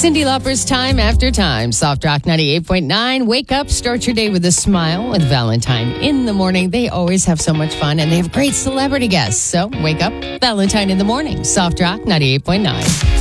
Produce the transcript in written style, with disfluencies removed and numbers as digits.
Cyndi Lauper's Time After Time. Soft Rock 98.9. Wake up, start your day with a smile with Valentine in the morning. They always have so much fun and they have great celebrity guests. So wake up, Valentine in the morning. Soft Rock 98.9.